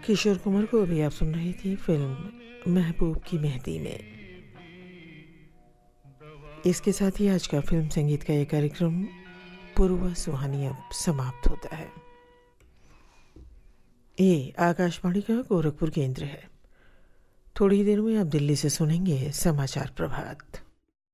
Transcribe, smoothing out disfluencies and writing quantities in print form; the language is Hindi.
किशोर कुमार को अभी आप सुन रही थी फिल्म महबूब की मेहंदी में। इसके साथ ही आज का फिल्म संगीत का ये कार्यक्रम पूर्वा सुहानी अब समाप्त होता है। ये आकाशवाणी का गोरखपुर केंद्र है। थोड़ी देर में आप दिल्ली से सुनेंगे समाचार प्रभात।